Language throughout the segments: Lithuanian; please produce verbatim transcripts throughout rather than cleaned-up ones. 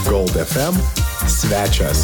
Gold ef em svečias.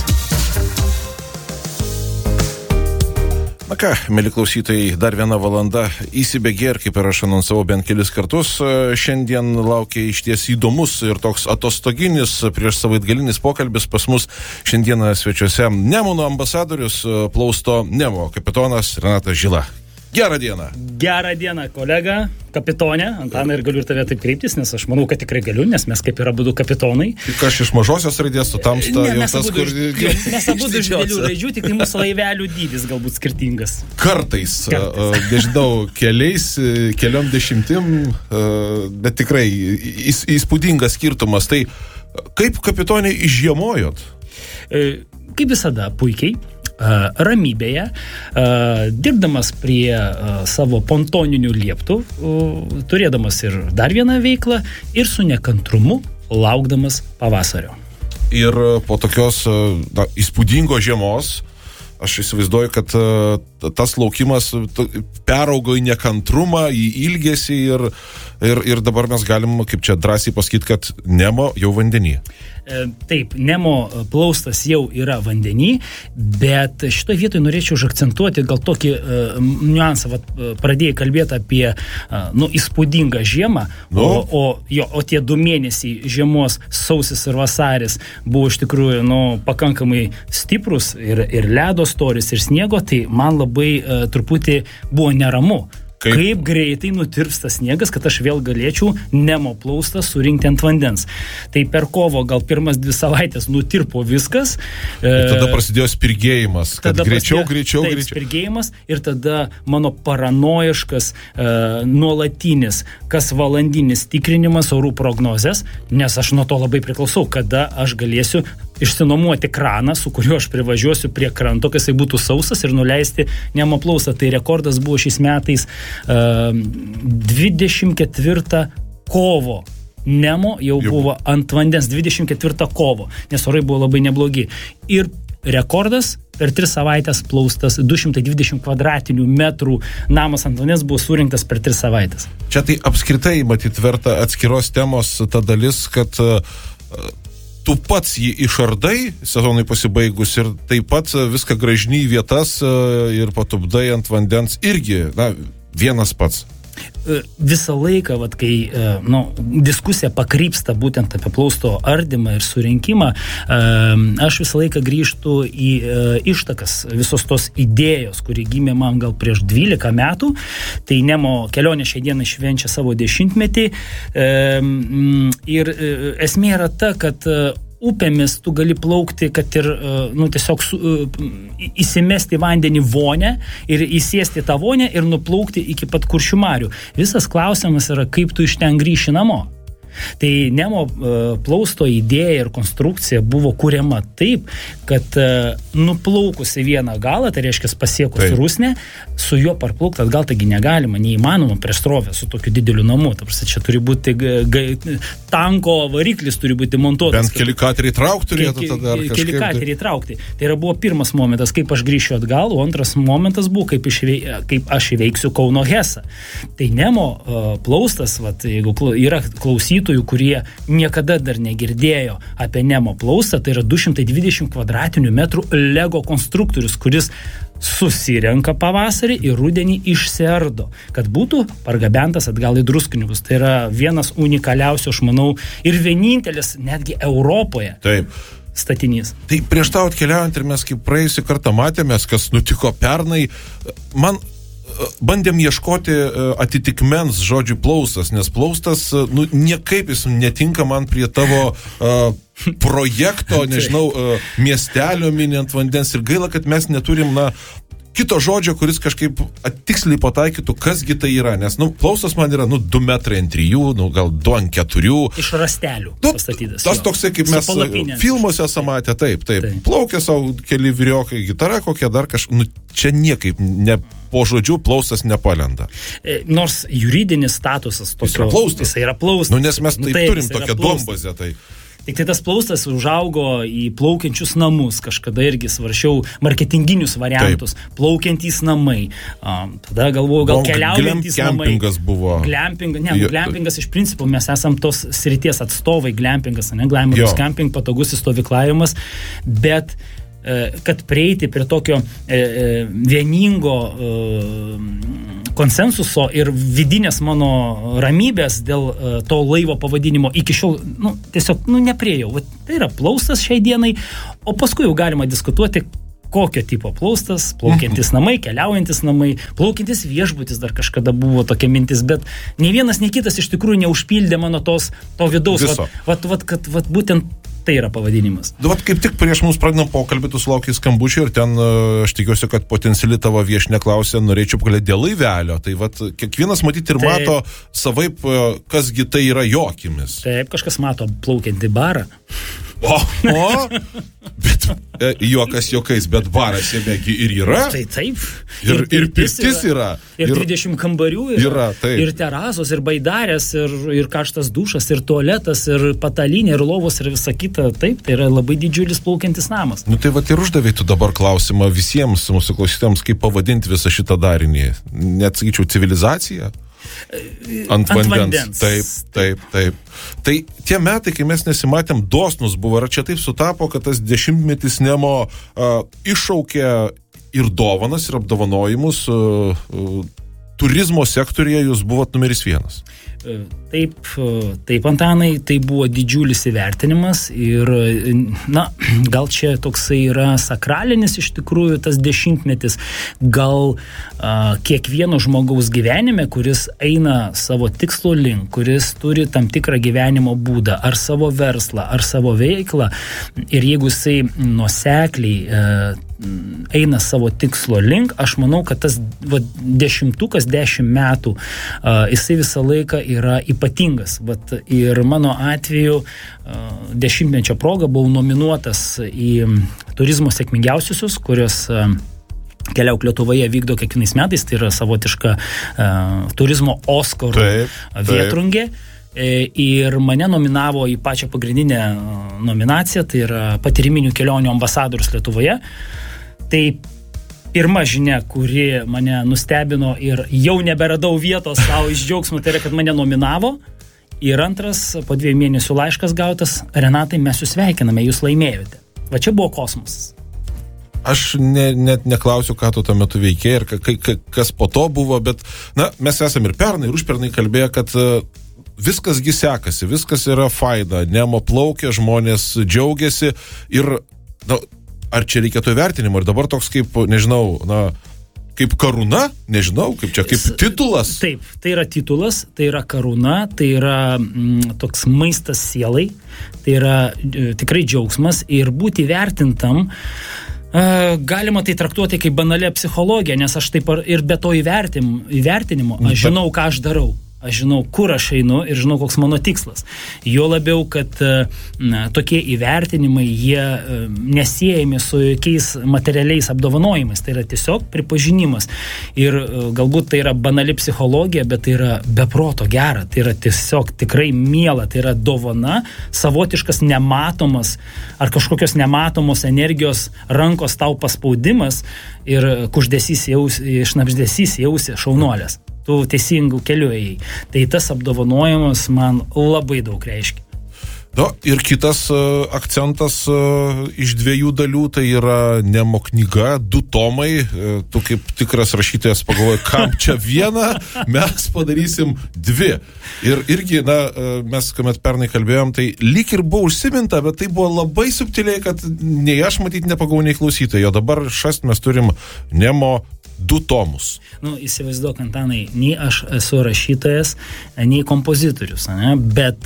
Na ką, mėly klausytojai, dar viena valanda įsibėgė ir kaip ir aš anonsavau bent kelis kartus, šiandien laukia išties įdomus ir toks atostoginis prieš savaitgalinis pokalbis pas mus šiandieną svečiuose Nemuno ambasadorius, plausto Nemo kapitonas Renatas Žila. Gerą dieną. Gerą dieną, kolega, kapitonė. Antanai, ir galiu ir tave taip kreiptis, nes aš manau, kad tikrai galiu, nes mes kaip ir abudu kapitonai. Tik aš iš mažosios raidės, tu tamsta ne, jau mes tas, abudu, kur... Mes abudu iš didelių raidžių, tik tai mūsų laivelių dydis galbūt skirtingas. Kartais, Kartais. nežinau, keliais, keliom dešimtim, bet tikrai įspūdingas skirtumas. Tai kaip kapitonė išžiemojot? Kaip visada, puikiai. Ramybėje, dirbdamas prie savo pontoninių lieptų, turėdamas ir dar vieną veiklą ir su nekantrumu laukdamas pavasario. Ir po tokios na, įspūdingos žiemos, aš įsivaizduoju, kad tas laukimas peraugo į nekantrumą, į ilgesį ir, ir, ir dabar mes galim, kaip čia drąsiai pasakyti, kad Nemo jau vandenį. Taip, Nemo plaustas jau yra vandenį, bet šitoje vietoje norėčiau užakcentuoti gal tokį uh, niuansą, vat, pradėjai kalbėti apie uh, nu, įspūdingą žiemą, nu? o, o, jo, o tie du mėnesiai žiemos, sausis ir vasaris buvo iš tikrųjų nu, pakankamai stiprus ir, ir ledo storis ir sniego, tai man labai uh, truputį buvo neramu. Kaip? Kaip greitai nutirpsta sniegas, kad aš vėl galėčiau Nemo plaustą surinkti ant vandens. Tai per kovo gal pirmas dvi savaitės nutirpo viskas. Ir tada prasidėjo spirgėjimas, kad tada greičiau, prasidėjo, greičiau, taip, greičiau. Spirgėjimas ir tada mano paranojiškas uh, nuolatinis, kas valandinis tikrinimas orų prognozės, nes aš nuo to labai priklausau, kada aš galėsiu išsinuomuoti kraną, su kuriuo aš privažiuosiu prie kranto, kad jisai būtų sausas ir nuleisti Nemo plaustą. Tai rekordas buvo šiais metais uh, dvidešimt ketvirtą kovo. Nemo jau, jau buvo ant vandens dvidešimt ketvirtą kovo, nes orai buvo labai neblogi. Ir rekordas per tris savaitės plaustas du šimtai dvidešimt kvadratinių metrų namas ant vandens buvo surinktas per tris savaitės. Čia tai apskritai, matyt, verta atskiros temos ta dalis, kad uh, tu pats jį išardai sezonui pasibaigus ir taip pat viską grąžini į vietas ir patupdai ant vandens irgi, na, vienas pats. Visą laiką, vat, kai nu, diskusija pakrypsta būtent apie plausto ardymą ir surinkimą, aš visą laiką grįžtu į ištakas visos tos idėjos, kuri gimė man gal prieš dvylika metų. Tai Nemo kelionė šią dieną švenčia savo dešimtmetį. Ir esmė yra ta, kad upėmis tu gali plaukti, kad ir nu, tiesiog su, įsimesti vandenį vonę ir įsėsti tą vonę ir nuplaukti iki pat Kuršių marių. Visas klausimas yra, kaip tu iš ten grįši namo. Tai Nemo uh, plausto idėja ir konstrukcija buvo kuriama taip, kad uh, nuplaukus į vieną galą, tai reiškia pasiekus taip. Rusnę, su juo parplaukti atgal, taigi negalima, neįmanoma prieš srovę su tokiu dideliu namu. Tarsi čia turi būti g- g- tanko variklis turi būti montuotas. Bent keli kateriai traukti turėtų tada ar kažkaip. Keli kateriai traukti. Tai yra buvo pirmas momentas, kaip aš grįšiu atgal, o antras momentas buvo, kaip, išvei, kaip aš įveiksiu Kauno Hesą. Tai Nemo uh, plaustas, vat, jeigu yra klausytojų, kurie niekada dar negirdėjo apie Nemo plaustą, tai yra du šimtai dvidešimt kvadratinių metrų Lego konstruktorius, kuris susirenka pavasarį ir rudenį išsiardo, kad būtų pargabentas atgal į Druskininkus. Tai yra vienas unikaliausių, aš manau, ir vienintelis netgi Europoje. Taip. Statinys. Tai prieš tau atkeliaujant ir mes kaip praėjusį kartą matėmės, kas nutiko pernai, man bandėm ieškoti atitikmens žodžiui plaustas, nes plaustas, nu, niekaip jis netinka man prie tavo uh, projekto, nežinau, uh, miestelio mini ant vandens ir gaila, kad mes neturim, na, kito žodžio, kuris kažkaip tiksliai pataikytų, kasgi tai yra, nes, nu, plaustas man yra, nu, du metrai ant trijų, nu, gal du ant keturių. Iš rastelių nu, pastatytas. Tas toksai, kaip mes filmuose samatė, taip, taip, taip. Plaukia savo keli vyriokai, gitara kokia dar kažkaip, nu, čia niekaip ne po žodžiu plaustas nepalenda. E, nors juridinis statusas tokio, jis yra plaustas. Jis yra plaustas. Nu, nes mes nu, taip, taip turim tokią duombazę, tai... Tik tai tas plaustas užaugo į plaukiančius namus, kažkada irgi svaršiau marketinginius variantus, Taip. plaukiantys namai, um, tada galvoju, gal keliaujantys namai. Glampingas buvo. Glamping, ne, jo, glampingas iš principo, mes esam tos srities atstovai, glampingas, ne, glampingas, camping, patogus stovyklavimas, bet kad prieiti prie tokio e, vieningo e, konsensuso ir vidinės mano ramybės dėl e, to laivo pavadinimo iki šiol, nu, tiesiog, nu, nepriejau. Va, tai yra plaustas šiai dienai, o paskui jau galima diskutuoti, kokio tipo plaustas, plaukiantis namai, keliaujantis namai, plaukiantis viešbutis dar kažkada buvo tokia mintis, bet nei vienas, nei kitas iš tikrųjų neužpildė mano tos, to vidaus, vat, vat, vat, kad vat, būtent tai yra pavadinimas. Vat kaip tik prieš mums pradedam pokalbį, tu sulaukiai skambučių ir ten aš tikiuosi, kad potenciali tavo viešinė klausė, norėčiau pakalbėti dėl laivelio. Tai vat kiekvienas matyti ir Taip. mato savaip, kasgi tai yra jo akimis. Taip, kažkas mato plaukiantį barą. O, o, bet e, juokas juokais, bet baras jame ir yra. Tai taip. Ir, ir, ir pirtis yra. Ir dvidešimt kambarių yra. yra taip. Ir terasos, ir baidarės, ir, ir karštas dušas, ir tualetas, ir patalinė, ir lovos, ir visa kita. Taip, tai yra labai didžiulis plaukiantis namas. Nu tai va ir uždavai tu dabar klausimą visiems mūsų klausytėms, kaip pavadinti visą šitą darinį. Net sakyčiau, civilizacija. Ant, Ant vandens. vandens. Taip, taip, taip. Tai tie metai, kai mes nesimatėm, dosnus buvo, ar čia taip sutapo, kad tas dešimtmetis Nemo uh, iššaukė ir dovanas, ir apdovanojimus, uh, uh, turizmo sektorija jūs buvot numeris vienas. Taip, taip, Antanai, tai buvo didžiulis įvertinimas ir, na, gal čia toksai yra sakralinis iš tikrųjų tas dešimtmetis, gal a, kiekvieno žmogaus gyvenime, kuris eina savo tikslo link, kuris turi tam tikrą gyvenimo būdą, ar savo verslą, ar savo veiklą, ir jeigu jisai nuosekliai a, eina savo tikslo link, aš manau, kad tas va, dešimtukas, dešimt metų, a, jisai visą laiką yra ypatingas. Vat, ir mano atveju a, dešimtmečio proga buvau nominuotas į turizmo sėkmingiausiusius, kurios a, Keliauk Lietuvoje vykdo kiekvienais metais, tai yra savotiška a, turizmo Oskarų vėtrungė. Ir mane nominavo į pačią pagrindinę nominaciją, tai yra patyriminių kelionių ambasadorius Lietuvoje. Tai pirma žinia, kuri mane nustebino ir jau neberadau vietos savo iš džiaugsmo, tai yra, kad mane nominavo. Ir antras, po dviejų mėnesių laiškas gautas: Renatai, mes jūs sveikiname, jūs laimėjote. Va čia buvo kosmosas. Aš ne, net neklausiu, ką tu tuo metu veikė ir ka, ka, kas po to buvo, bet na, mes esame ir pernai, ir užpernai kalbėję, kad uh, viskasgi sekasi, viskas yra faina, Nemo plaukia, žmonės džiaugiasi ir, na, ar čia reikėtų įvertinimo, ir dabar toks kaip, nežinau, na, kaip karūna, nežinau, kaip čia, kaip titulas. Taip, tai yra titulas, tai yra karūna, tai yra mm, toks maistas sielai, tai yra e, tikrai džiaugsmas ir būti vertintam. Uh, galima tai traktuoti kaip banalią psichologiją, nes aš taip ir be to įvertim, įvertinimo, aš žinau, ką aš darau. Aš žinau, kur aš einu ir žinau, koks mano tikslas. Jo labiau, kad na, tokie įvertinimai, jie nesiejami su jokiais materialiais apdovanojimais. Tai yra tiesiog pripažinimas. Ir galbūt tai yra banali psichologija, bet tai yra beproto gera. Tai yra tiesiog tikrai miela. Tai yra dovana, savotiškas nematomas ar kažkokios nematomos energijos rankos tau paspaudimas ir kuždesys jausi, šnabždesys jausi šaunuolės. Tu teisingų kelių ėjai. Tai tas apdovanojimas man labai daug reiškia. No, ir kitas uh, akcentas uh, iš dviejų dalių, tai yra Nemo knyga, du tomai. Uh, tu kaip tikras rašytojas pagalvoji, kam čia vieną, mes padarysim dvi. Ir irgi, na, uh, mes, kuomet pernai kalbėjom, tai lyg ir buvo užsiminta, bet tai buvo labai subtiliai, kad nei aš matyt nepagavau, nei klausytojai. O dabar šast mes turim Nemo du tomus. Nu, įsivaizduok, Antanai, nei aš esu rašytojas, nei kompozitorius, ne? Bet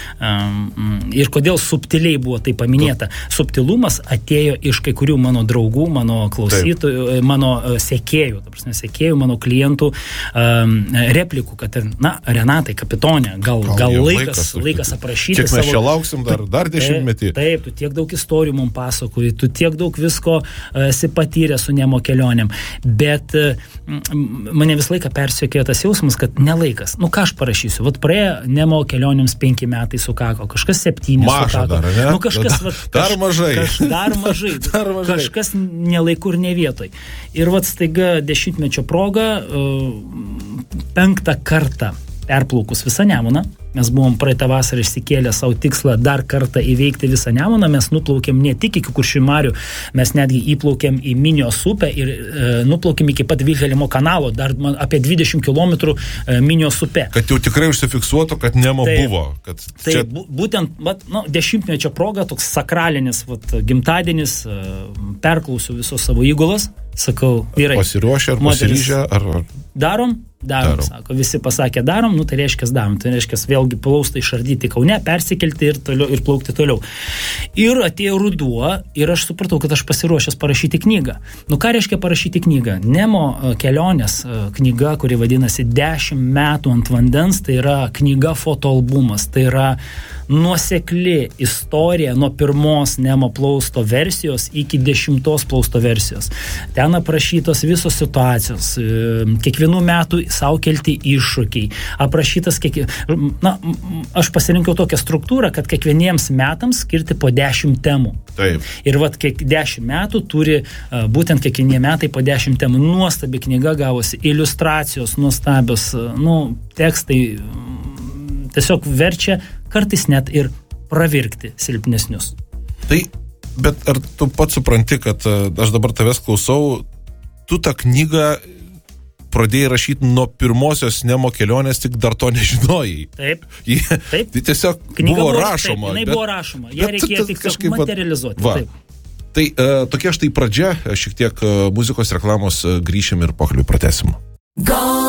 um, ir kodėl subtiliai buvo tai paminėta. Subtilumas atėjo iš kai kurių mano draugų, mano klausytojų, Taip. mano sekėjų, ta prasme, sekėjų, mano klientų um, replikų, kad, na, Renatai, kapitonė, gal, gal, gal laikas, laikas, laikas aprašyti Kiek savo... mes čia lauksim dar, dar dešimtmetį. Taip, taip, tu tiek daug istorijų mums pasakoji, tu tiek daug visko esi patyrę su Nemo kelionėm, bet mane visą laiką persiekėjo tas jausmas, kad nelaikas. Nu, ką aš parašysiu? Vat praėjo Nemo kelionėms penki metai sukako. Kažkas kažkas septynis. Maža dar, ne? Nu, kažkas, dar, vat, dar kaž, mažai. Kaž, dar mažai. dar mažai. Kažkas nelaiku ir ne vietoj. Ir vat staiga dešimtmečio proga penktą kartą perplaukus visą Nemuną. Mes buvom praeitą vasarą išsikėlę savo tikslą dar kartą įveikti visą Nemuną. Mes nuplaukėm ne tik iki Kuršių marių, mes netgi įplaukėm į Minios upę ir e, nuplaukėm iki pat Vilhelmo kanalo, dar man, apie dvidešimt kilometrų e, Minios upė. Kad jau tikrai užsifiksuotų, kad Nemo tai, buvo. Kad tai čia... būtent vat, nu, dešimtmečio proga, toks sakralinis vat, gimtadienis, e, perklausiu visos savo įgulas, sakau, vyrai. Pasiruošę ar pasiryžę? Ar... Darom? Darom, darom, sako, visi pasakė darom, nu tai reiškia darom, tai reiškia vėlgi plaustą išardyti Kaune, persikelti ir, toliau, ir plaukti toliau. Ir atėjo ruduo ir aš supratau, kad aš pasiruošęs parašyti knygą. Nu ką reiškia parašyti knygą? Nemo kelionės knyga, kuri vadinasi dešimt metų ant vandens, tai yra knyga fotoalbumas, tai yra nuosekli istorija nuo pirmos Nemo plausto versijos iki dešimtos plausto versijos. Ten aprašytos visos situacijos, kiekvienų metų savo kelti iššūkiai, aprašytas kiek... Na, aš pasirinkau tokią struktūrą, kad kiekvieniems metams skirti po dešimt temų. Taip. Ir vat kiek dešimt metų turi būtent kiekvienie metai po dešimt temų. Nuostabi knyga gavosi, iliustracijos nuostabios, nu, tekstai tiesiog verčia kartais net ir pravirkti silpnesnius. Tai, bet ar tu pats supranti, kad aš dabar tavęs klausau, tu tą knygą pradėjai rašyti nuo pirmosios Nemo kelionės, tik dar to nežinojai. Taip. Jie, taip. Tai tiesiog knyga buvo buvo rašoma. Taip, jinai bet, buvo rašoma. Ją reikėjo tik kažkaip materializuoti. Va. Taip. Tai uh, tokia štai pradžia, šiek tiek uh, muzikos reklamos uh, grįšim ir pokalbį pratesim. Go!